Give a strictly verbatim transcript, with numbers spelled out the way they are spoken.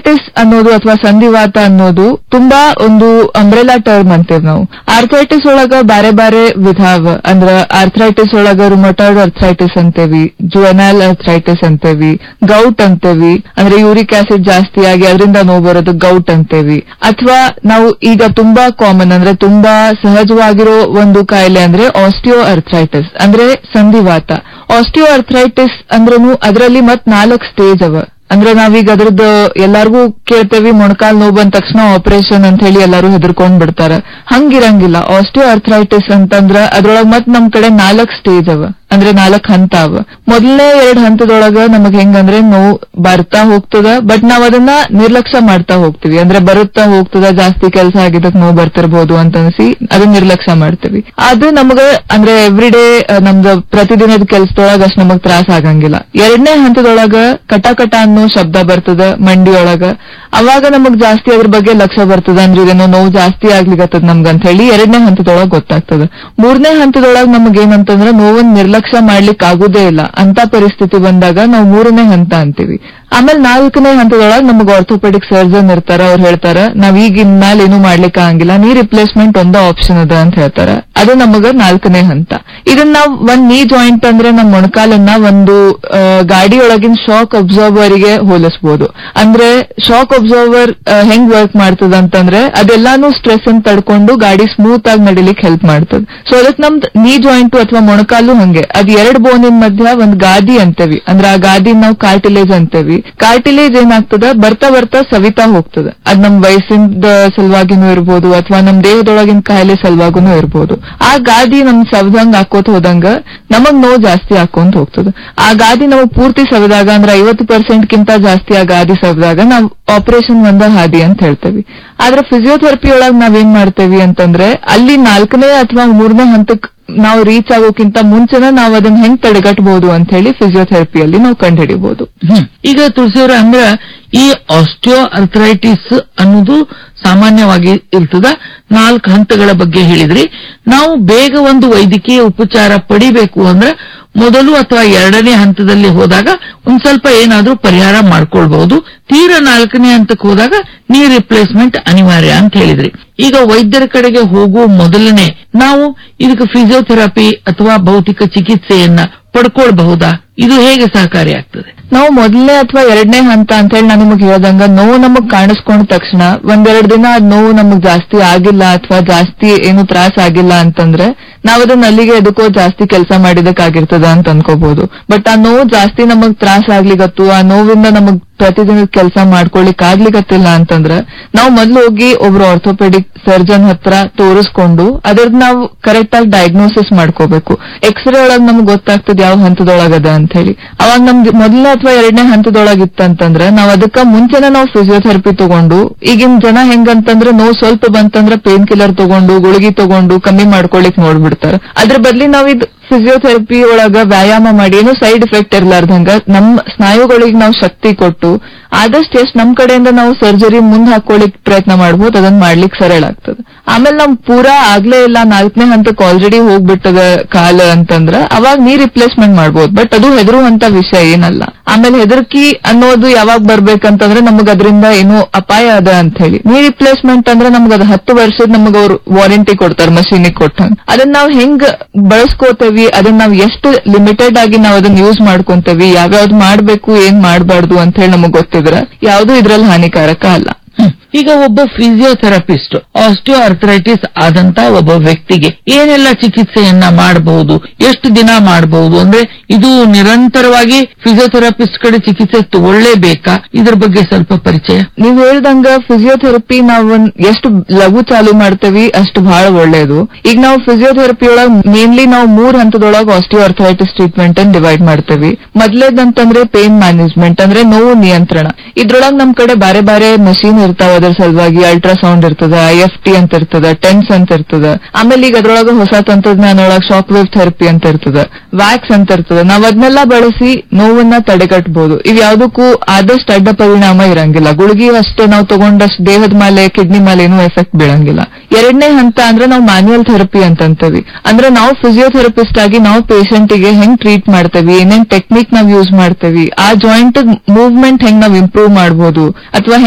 Arthritis ಅನ್ನೋದು ಅಥವಾ ಸಂಧಿವಾತ ಅನ್ನೋದು ತುಂಬಾ ಒಂದು ಅಂಬ್ರೆಲಾ ಟರ್ಮ್ ಅಂತೇವ್ ನಾವು. ಆರ್ಥ್ರೈಟಿಸ್ ಒಳಗ ಬಾರೆ ಬಾರೆ ವಿಧಾವ ಅಂದ್ರ ಆರ್ಥ್ರೈಟಿಸ್ ಒಳಗ ರುಮಟಾಯ್ಡ್ ಆರ್ಥ್ರೈಟಿಸ್ ಅಂತೇವಿ, ಜುವೆನೈಲ್ ಆರ್ಥ್ರೈಟಿಸ್ ಅಂತೇವಿ, ಗೌಟ್ ಅಂತೇವಿ ಅಂದ್ರೆ ಯೂರಿಕ್ ಆಸಿಡ್ ಜಾಸ್ತಿ ಆಗಿ ಅದರಿಂದ ನೋವು ಬರೋದು ಗೌಟ್ ಅಂತೇವಿ. ಅಥವಾ ನಾವು ಈಗ ತುಂಬಾ ಕಾಮನ್ ಅಂದ್ರೆ ತುಂಬಾ ಸಹಜವಾಗಿರೋ ಒಂದು ಕಾಯಿಲೆ ಅಂದ್ರೆ ಆಸ್ಟಿಯೋ ಆರ್ಥ್ರೈಟಿಸ್ ಅಂದ್ರೆ ಸಂಧಿವಾತ. ಆಸ್ಟಿಯೋ ಆರ್ಥ್ರೈಟಿಸ್ ಅಂದ್ರೂ ಅದರಲ್ಲಿ ಮತ್ ನಾಲ್ಕು ಸ್ಟೇಜ್ ಅವ. ಅಂದ್ರೆ ನಾವೀಗ ಅದ್ರದ್ದು ಎಲ್ಲಾರ್ಗೂ ಕೇಳ್ತೇವಿ ಮೊಣಕಾಲ್ ನೋವು ಬಂದ ತಕ್ಷಣ ಆಪರೇಷನ್ ಅಂತ ಹೇಳಿ ಎಲ್ಲಾರು ಹೆದರ್ಕೊಂಡ್ ಬಿಡ್ತಾರ. ಹಂಗಿರಂಗಿಲ್ಲ. ಆಸ್ಟಿಯೋ ಆರ್ಥ್ರೈಟಿಸ್ ಅಂತಂದ್ರ ಅದ್ರೊಳಗ್ ಮತ್ ನಮ್ ಕಡೆ ನಾಲ್ಕ್ ಸ್ಟೇಜ್ ಅವ ಅಂದ್ರೆ ನಾಲ್ಕ್ ಹಂತ ಅವ. ಮೊದಲನೇ ಎರಡ್ ಹಂತದೊಳಗ ನಮಗ್ ಹೆಂಗಂದ್ರೆ ನೋವು ಬರ್ತಾ ಹೋಗ್ತದ, ಬಟ್ ನಾವ್ ಅದನ್ನ ನಿರ್ಲಕ್ಷ್ಯ ಮಾಡ್ತಾ ಹೋಗ್ತಿವಿ. ಅಂದ್ರೆ ಬರುತ್ತಾ ಹೋಗ್ತದ, ಜಾಸ್ತಿ ಕೆಲಸ ಆಗಿದ್ದಕ್ ನೋವು ಬರ್ತಿರ್ಬೋದು ಅಂತ ಅನ್ಸಿ ಅದನ್ನ ನಿರ್ಲಕ್ಷ್ಯ ಮಾಡ್ತೀವಿ. ಅದು ನಮಗ ಅಂದ್ರೆ ಎವ್ರಿ ಡೇ ನಮ್ದು ಪ್ರತಿದಿನದ ಕೆಲ್ಸದೊಳಗ ಅಷ್ಟ್ ನಮಗ್ ತ್ರಾಸ ಆಗಂಗಿಲ್ಲ. ಎರಡನೇ ಹಂತದೊಳಗ ಕಟ ಕಟ ಅನ್ನೋ ಶಬ್ದ ಬರ್ತದ ಮಂಡಿಯೊಳಗ, ಅವಾಗ ನಮಗ್ ಜಾಸ್ತಿ ಅದ್ರ ಬಗ್ಗೆ ಲಕ್ಷ್ಯ ಬರ್ತದ. ಅಂದ್ರೆ ಇದೇನೋ ನೋವು ಜಾಸ್ತಿ ಆಗ್ಲಿಕತ್ತದ ನಮ್ಗಂತ ಹೇಳಿ ಎರಡನೇ ಹಂತದೊಳಗ ಗೊತ್ತಾಗ್ತದ. ಮೂರನೇ ಹಂತದೊಳಗ ನಮಗ್ ಏನಂತಂದ್ರ ನೋವನ್ ನಿರ್ಲಕ್ಷ್ಯ ಮಾಡ್ಲಿಕ್ಕೆ ಆಗುದೇ ಇಲ್ಲ ಅಂತ ಪರಿಸ್ಥಿತಿ ಬಂದಾಗ ನಾವು ಮೂರನೇ ಹಂತ ಅಂತೀವಿ. ಆಮೇಲೆ ನಾಲ್ಕನೇ ಹಂತದೊಳಗೆ ನಮಗ್ ಆರ್ಥೋಪೆಡಿಕ್ ಸರ್ಜನ್ ಇರ್ತಾರ. ಅವ್ರು ಹೇಳ್ತಾರ ನಾವ್ ಈಗಿನ ಮ್ಯಾಲ ಏನು ಮಾಡ್ಲಿಕ್ಕೆ ಆಗಂಗಿಲ್ಲ, ನೀ ರಿಪ್ಲೇಸ್ಮೆಂಟ್ ಒಂದ ಆಪ್ಷನ್ ಅದ ಅಂತ ಹೇಳ್ತಾರ. ಅದು ನಮಗ ನಾಲ್ಕನೇ ಹಂತ. ಇದನ್ನ ನಾವ್ ಒಂದ್ ನೀ ಜಾಯಿಂಟ್ ಅಂದ್ರೆ ನಮ್ ಮೊಣಕಾಲನ್ನ ಒಂದು ಗಾಡಿಯೊಳಗಿನ ಶಾಕ್ ಅಬ್ಸರ್ವರ್ ಗೆ ಹೋಲಿಸಬಹುದು. ಅಂದ್ರೆ ಶಾಕ್ ಅಬ್ಸರ್ವರ್ ಹೆಂಗ್ ವರ್ಕ್ ಮಾಡ್ತದ ಅಂತಂದ್ರೆ ಅದೆಲ್ಲಾನು ಸ್ಟ್ರೆಸ್ ಅನ್ನು ತಡ್ಕೊಂಡು ಗಾಡಿ ಸ್ಮೂತ್ ಆಗಿ ನಡಿಲಿಕ್ಕೆ ಹೆಲ್ಪ್ ಮಾಡ್ತದ. ಸೊ ಅದಕ್ಕೆ ನಮ್ದು ನೀ ಜಾಯಿಂಟ್ ಅಥವಾ ಮೊಣಕಾಲು ಹಂಗೆ ಅದ್ ಎರಡ್ ಬೋನಿನ ಮಧ್ಯ ಒಂದ್ ಗಾದಿ ಅಂತೇವಿ. ಅಂದ್ರೆ ಆ ಗಾದಿ ನಾವು ಕಾರ್ಟಿಲೇಜ್ ಅಂತೇವಿ. ಕಾರ್ಟಿಲೇಜ್ ಏನಾಗ್ತದ ಬರ್ತಾ ಬರ್ತಾ ಸವಿತಾ ಹೋಗ್ತದ. ಅದ್ ನಮ್ ವಯಸ್ಸಿನ ಸಲುವಾಗಿನೂ ಇರ್ಬೋದು ಅಥವಾ ನಮ್ ದೇಹದೊಳಗಿನ ಕಾಯಿಲೆ ಸಲುವಾಗೂ ಇರ್ಬೋದು. ಆ ಗಾದಿ ನಮ್ ಸವದಂಗ್ ಹಾಕೋತ್ ಹೋದಂಗ ನಮಗ್ ನೋವು ಜಾಸ್ತಿ ಹಾಕೊಂತ ಹೋಗ್ತದ. ಆ ಗಾದಿ ನಮಗ್ ಪೂರ್ತಿ ಸವದಾಗ ಅಂದ್ರೆ ಐವತ್ತು ಪರ್ಸೆಂಟ್ ಕಿಂತ ಜಾಸ್ತಿ ಆ ಗಾದಿ ಸವದಾಗ ನಾವ್ ಆಪರೇಷನ್ ಒಂದ ಹಾದಿ ಅಂತ ಹೇಳ್ತೇವಿ. ಆದ್ರೆ ಫಿಸಿಯೋಥೆರಪಿ ಒಳಗ್ ನಾವೇನ್ ಮಾಡ್ತೇವಿ ಅಂತಂದ್ರೆ ಅಲ್ಲಿ ನಾಲ್ಕನೇ ಅಥವಾ ಮೂರನೇ ಹಂತಕ್ ನಾವು ರೀಚ್ ಆಗೋಕ್ಕಿಂತ ಮುಂಚೆನ ನಾವು ಅದನ್ನ ಹೆಂಗ್ ತಡೆಗಟ್ಟಬಹುದು ಅಂತ ಹೇಳಿ ಫಿಸಿಯೋಥೆರಪಿಯಲ್ಲಿ ನಾವು ಕಂಡುಹಿಡಿಯಬಹುದು. ಈಗ ತುಳಸಿಯವರ ಅಂದ್ರ ಈ ಆಸ್ಟಿಯೋ ಆರ್ಥ್ರೈಟಿಸ್ ಅನ್ನೋದು ಸಾಮಾನ್ಯವಾಗಿ ಇರ್ತದ. ನಾಲ್ಕು ಹಂತಗಳ ಬಗ್ಗೆ ಹೇಳಿದ್ರಿ. ನಾವು ಬೇಗ ಒಂದು ವೈದ್ಯಕೀಯ ಉಪಚಾರ ಪಡಿಬೇಕು ಅಂದ್ರೆ ಮೊದಲು ಅಥವಾ ಎರಡನೇ ಹಂತದಲ್ಲಿ ಹೋದಾಗ ಒಂದ್ ಸ್ವಲ್ಪ ಏನಾದ್ರೂ ಪರಿಹಾರ ಮಾಡ್ಕೊಳ್ಬಹುದು. ತೀರಾ ನಾಲ್ಕನೇ ಹಂತಕ್ಕೆ ಹೋದಾಗ ನೀ ರಿಪ್ಲೇಸ್ಮೆಂಟ್ ಅನಿವಾರ್ಯ ಅಂತ ಹೇಳಿದ್ರಿ. ಈಗ ವೈದ್ಯರ ಕಡೆಗೆ ಹೋಗುವ ಮೊದಲನೇ ನಾವು ಇದಕ್ಕೆ ಫಿಸಿಯೋಥೆರಪಿ ಅಥವಾ ಭೌತಿಕ ಚಿಕಿತ್ಸೆಯನ್ನ ಪಡ್ಕೊಳ್ಬಹುದಾ? ಇದು ಹೇಗೆ ಸಹಕಾರಿಯಾಗ್ತದೆ? ನಾವು ಮೊದಲನೇ ಅಥವಾ ಎರಡನೇ ಹಂತ ಅಂತ ಹೇಳಿ ನಾನು ನಿಮಗ್ ಹೇಳ್ದಂಗ ನೋವು ನಮಗ್ ಕಾಣಿಸ್ಕೊಂಡ ತಕ್ಷಣ ಒಂದೆರಡು ದಿನ ಅದ್ ನೋವು ನಮಗ್ ಜಾಸ್ತಿ ಆಗಿಲ್ಲ ಅಥವಾ ಜಾಸ್ತಿ ಏನು ತ್ರಾಸ ಆಗಿಲ್ಲ ಅಂತಂದ್ರೆ ನಾವ್ ಅದನ್ನ ಅಲ್ಲಿಗೆ ಎದಕ್ಕೋ ಜಾಸ್ತಿ ಕೆಲಸ ಮಾಡಿದಕ್ಕಾಗಿರ್ತದ ಅಂತ ಅನ್ಕೋಬಹುದು. ಬಟ್ ಆ ನೋವು ಜಾಸ್ತಿ ನಮಗ್ ತ್ರಾಸ ಆಗ್ಲಿಗತ್ತು, ಆ ನೋವಿಂದ ನಮಗ್ ಪ್ರತಿದಿನದ ಕೆಲಸ ಮಾಡ್ಕೊಳಿಕ್ ಆಗ್ಲಿಗತ್ತಿಲ್ಲ ಅಂತಂದ್ರ ನಾವು ಮೊದ್ಲು ಹೋಗಿ ಒಬ್ರು ಆರ್ಥೋಪೆಡಿಕ್ ಸರ್ಜನ್ ಹತ್ರ ತೋರಿಸ್ಕೊಂಡು ಅದ್ರದ್ ನಾವು ಕರೆಕ್ಟ್ ಆಗಿ ಡಯಾಗ್ನೋಸಿಸ್ ಮಾಡ್ಕೋಬೇಕು. ಎಕ್ಸ್ರೇ ಒಳಗ್ ನಮ್ಗೆ ಗೊತ್ತಾಗ್ತದೆ ಯಾವ ಹಂತದೊಳಗದ ಅಂತ ಹೇಳಿ. ಅವಾಗ ನಮ್ಗೆ ಮೊದಲನೇ ಅಥವಾ ಎರಡನೇ ಹಂತದೊಳಗಿತ್ತಂತಂದ್ರ ನಾವ್ ಅದಕ್ಕ ಮುಂಚೆನೆ ನಾವು ಫಿಸಿಯೋಥೆರಪಿ ತಗೊಂಡು, ಈಗಿನ ಜನ ಹೆಂಗಂತಂದ್ರೆ ನೋವು ಸ್ವಲ್ಪ ಬಂತಂದ್ರ ಪೇನ್ ಕಿಲ್ಲರ್ ತಗೊಂಡು ಗುಳಿಗಿ ತಗೊಂಡು ಕಮ್ಮಿ ಮಾಡ್ಕೊಳಿಕ್ ನೋಡ್ಬಿಡ್ತಾರ. ಅದ್ರ ಬದ್ಲಿ ನಾವ್ ಇದು ಫಿಸಿಯೋಥೆರಪಿ ಒಳಗ ವ್ಯಾಯಾಮ ಮಾಡಿ ಏನು ಸೈಡ್ ಎಫೆಕ್ಟ್ ಇರ್ಲಾರ್ದಂಗ ನಮ್ ಸ್ನಾಯುಗಳಿಗೆ ನಾವು ಶಕ್ತಿ ಕೊಟ್ಟು ಆದಷ್ಟು ಎಷ್ಟು ನಮ್ ಕಡೆಯಿಂದ ನಾವು ಸರ್ಜರಿ ಮುಂದ್ ಹಾಕೊಳ್ಳಿಕ್ ಪ್ರಯತ್ನ ಮಾಡ್ಬೋದು, ಅದನ್ನ ಮಾಡ್ಲಿಕ್ಕೆ ಸರಳ ಆಗ್ತದೆ. ಆಮೇಲೆ ನಮ್ ಪೂರಾ ಆಗ್ಲೇ ಇಲ್ಲ ನಾಲ್ಕನೇ ಹಂತಕ್ಕೆ ಆಲ್ರೆಡಿ ಹೋಗ್ಬಿಟ್ಟದ ಕಾಲ ಅಂತಂದ್ರ ಅವಾಗ ನೀ ರಿಪ್ಲೇಸ್ಮೆಂಟ್ ಮಾಡ್ಬೋದು. ಬಟ್ ಅದು ಹೆದರುವಂತ ವಿಷಯ ಏನಲ್ಲ. ಆಮೇಲೆ ಹೆದರ್ಕಿ ಅನ್ನೋದು ಯಾವಾಗ ಬರ್ಬೇಕಂತಂದ್ರೆ ನಮಗ್ ಅದರಿಂದ ಏನೋ ಅಪಾಯ ಅದ ಅಂತ ಹೇಳಿ. ನೀ ರಿಪ್ಲೇಸ್ಮೆಂಟ್ ಅಂದ್ರೆ ನಮ್ಗ ಅದು ಹತ್ತು ವರ್ಷದ ನಮಗ್ ಅವ್ರು ವಾರಂಟಿ ಕೊಡ್ತಾರ ಮಷೀನಿಗೆ ಕೊಟ್ಟಂಗ. ಅದನ್ನ ನಾವ್ ಹೆಂಗ್ ಬಳಸ್ಕೋತೇವಿ, ಅದನ್ನ ನಾವ್ ಎಷ್ಟು ಲಿಮಿಟೆಡ್ ಆಗಿ ನಾವ್ ಅದನ್ನ ಯೂಸ್ ಮಾಡ್ಕೊಂತೇವಿ, ಯಾವ್ಯಾವ್ದು ಮಾಡ್ಬೇಕು ಏನ್ ಮಾಡ್ಬಾರ್ದು ಅಂತ ಹೇಳಿ ನಮಗ್ ಗೊತ್ತಿದ್ರ ಯಾವ್ದು ಇದ್ರಲ್ಲಿ ಹಾನಿಕಾರಕ ಅಲ್ಲ. ಈಗ ಒಬ್ಬ ಫಿಸಿಯೋಥೆರಪಿಸ್ಟ್ ಆಸ್ಟಿಯೋ ಆರ್ಥ್ರೈಟಿಸ್ ಆದಂತ ಒಬ್ಬ ವ್ಯಕ್ತಿಗೆ ಏನೆಲ್ಲ ಚಿಕಿತ್ಸೆಯನ್ನ ಮಾಡಬಹುದು, ಎಷ್ಟು ದಿನ ಮಾಡಬಹುದು? ಅಂದ್ರೆ ಇದು ನಿರಂತರವಾಗಿ ಫಿಸಿಯೋಥೆರಪಿಸ್ಟ್ ಕಡೆ ಚಿಕಿತ್ಸೆ ತಗೊಳ್ಳೇಬೇಕಾ? ಇದ್ರ ಬಗ್ಗೆ ಸ್ವಲ್ಪ ಪರಿಚಯ. ನೀವ್ ಹೇಳ್ದಂಗ ಫಿಸಿಯೋಥೆರಪಿ ನಾವು ಎಷ್ಟು ಲಘು ಚಾಲು ಮಾಡ್ತೇವಿ ಅಷ್ಟು ಬಹಳ ಒಳ್ಳೇದು. ಈಗ ನಾವು ಫಿಸಿಯೋಥೆರಪಿ ಒಳಗ್ ಮೇನ್ಲಿ ನಾವು ಮೂರ್ ಹಂತದೊಳಗೆ ಆಸ್ಟಿಯೋ ಆರ್ಥ್ರೈಟಿಸ್ ಟ್ರೀಟ್ಮೆಂಟ್ ಅನ್ನು ಡಿವೈಡ್ ಮಾಡ್ತೇವಿ. ಮೊದಲೇದಂತಂದ್ರೆ ಪೇನ್ ಮ್ಯಾನೇಜ್ಮೆಂಟ್ ಅಂದ್ರೆ ನೋವು ನಿಯಂತ್ರಣ. ಇದ್ರೊಳಗ್ ನಮ್ ಕಡೆ ಬಾರೆ ಬಾರೆ ಮಷೀನ್ ಇರ್ತಾವ. ಅದರ ಸಲುವಾಗಿ ಅಲ್ಟ್ರಾಸೌಂಡ್ ಇರ್ತದ, ಐ ಎಫ್ ಟಿ ಅಂತ ಇರ್ತದ, ಟೆನ್ಸ್ ಅಂತ ಇರ್ತದ. ಆಮೇಲೆ ಈಗ ಅದ್ರೊಳಗ ಹೊಸ ತಂತ್ರಜ್ಞಾನ ಒಳಗ ಶಾಕ್ ವೇವ್ ಥೆರಪಿ ಅಂತ ಇರ್ತದ, ವ್ಯಾಕ್ಸ್ ಅಂತ ಇರ್ತದ. ನಾವ್ ಅದನ್ನೆಲ್ಲ ಬಳಸಿ ನೋವನ್ನ ತಡೆಗಟ್ಟಬಹುದು. ಇವ್ ಯಾವ್ದಕ್ಕೂ ಆದಷ್ಟು ಅಡ್ಡ ಪರಿಣಾಮ ಇರಂಗಿಲ್ಲ. ಗುಳಿಗೆ ಅಷ್ಟೇ ನಾವು ತಗೊಂಡಷ್ಟು ದೇಹದ ಮೇಲೆ ಕಿಡ್ನಿ ಮೇಲೆ ಏನೂ ಎಫೆಕ್ಟ್ ಬೀಳಂಗಿಲ್ಲ. ಎರಡನೇ ಹಂತ ಅಂದ್ರೆ ನಾವು ಮ್ಯಾನ್ಯುಯಲ್ ಥೆರಪಿ ಅಂತ ಅಂತೀವಿ. ಅಂದ್ರೆ ನಾವು ಫಿಸಿಯೋಥೆರಪಿಸ್ಟ್ ಆಗಿ ನಾವು ಪೇಷಂಟ್ ಗೆ ಹೆಂಗ್ ಟ್ರೀಟ್ ಮಾಡ್ತೇವಿ, ಏನೇನ್ ಟೆಕ್ನಿಕ್ ನಾವ್ ಯೂಸ್ ಮಾಡ್ತೇವಿ, ಆ ಜಾಯಿಂಟ್ ಮೂವ್ಮೆಂಟ್ ಹೆಂಗ್ ನಾವ್ ಇಂಪ್ರೂವ್ ಮಾಡಬಹುದು ಅಥವಾ